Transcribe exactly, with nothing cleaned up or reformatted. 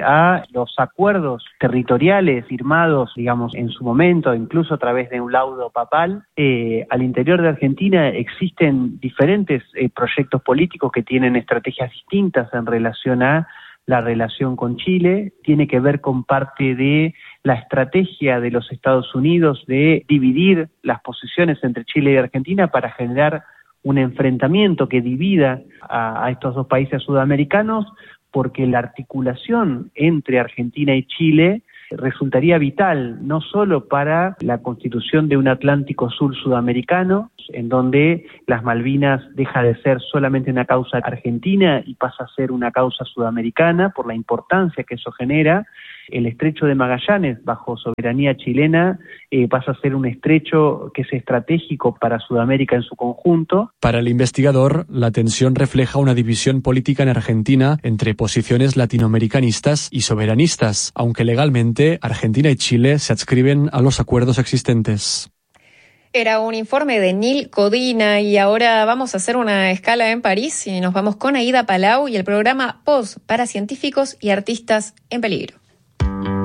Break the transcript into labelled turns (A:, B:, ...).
A: refiere a los acuerdos territoriales firmados, digamos, en su momento, incluso a través de un laudo papal. Eh, al interior de Argentina existen diferentes eh, proyectos políticos que tienen estrategias distintas en relación a la relación con Chile. Tiene que ver con parte de la estrategia de los Estados Unidos de dividir las posiciones entre Chile y Argentina para generar un enfrentamiento que divida a, a estos dos países sudamericanos, porque la articulación entre Argentina y Chile resultaría vital, no solo para la constitución de un Atlántico Sur sudamericano, en donde las Malvinas deja de ser solamente una causa argentina y pasa a ser una causa sudamericana por la importancia que eso genera. El estrecho de Magallanes, bajo soberanía chilena, eh, pasa a ser un estrecho que es estratégico para Sudamérica en su conjunto.
B: Para el investigador, la tensión refleja una división política en Argentina entre posiciones latinoamericanistas y soberanistas, aunque legalmente Argentina y Chile se adscriben a los acuerdos existentes.
C: Era un informe de Nil Codina y ahora vamos a hacer una escala en París y nos vamos con Aida Palau y el programa Post para científicos y artistas en peligro.